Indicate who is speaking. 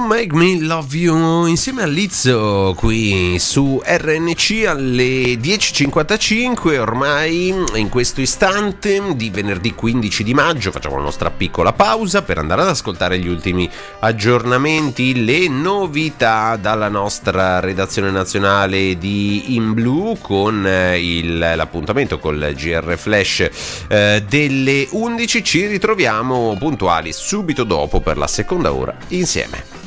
Speaker 1: Make Me Love You insieme a Lizzo qui su RNC alle 10.55. Ormai in questo istante di venerdì 15 di maggio facciamo la nostra piccola pausa per andare ad ascoltare gli ultimi aggiornamenti, le novità dalla nostra redazione nazionale di In Blue con l'appuntamento col GR Flash delle 11. Ci ritroviamo puntuali subito dopo per la seconda ora insieme.